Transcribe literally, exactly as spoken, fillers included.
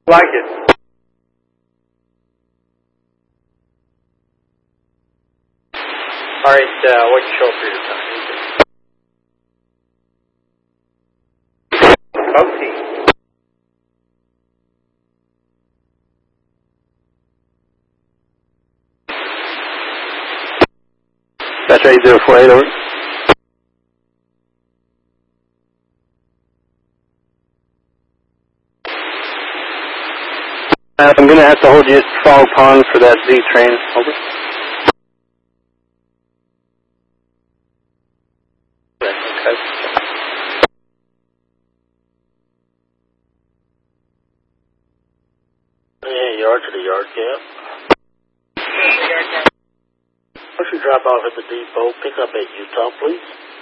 Like it. All right, uh, what's your show for your time? Okay. That's eight zero four eight, over. Uh, I'm going to have to hold you at Fall Pond for that Z train, over. Okay. Yeah, yard to the yard camp. Once you drop off at the depot, pick up at Utah, please.